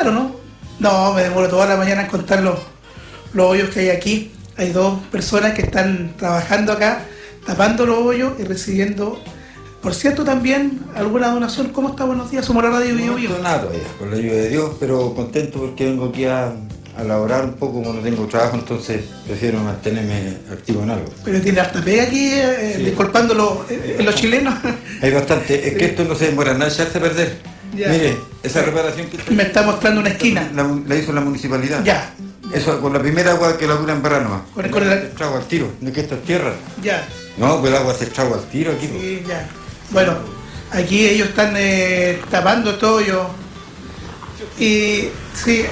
o no? No, me demoro toda la mañana en contar los hoyos que hay aquí. Hay 2 personas que están trabajando acá, tapando los hoyos y recibiendo, por cierto, también alguna donación. ¿Cómo está? Buenos días, somos la radio Bio Bio. No, nada todavía, con la ayuda de Dios, pero contento porque vengo aquí a laborar un poco, como no tengo trabajo, entonces prefiero mantenerme activo en algo. Pero tiene harta pega aquí, Sí. disculpando los chilenos. Hay bastante, es que esto no se demora nada, echarse a perder. Ya. Mire, esa reparación que Me está mostrando una esquina. la hizo la municipalidad. Ya. Eso con la primera agua que la dura en verano nomás. Con el- Se trago al tiro, no es que esto es tierra. Ya. No, pues el agua se trago al tiro aquí. pues. Sí, ya. Bueno, aquí ellos están tapando todo hoyo. Y sí,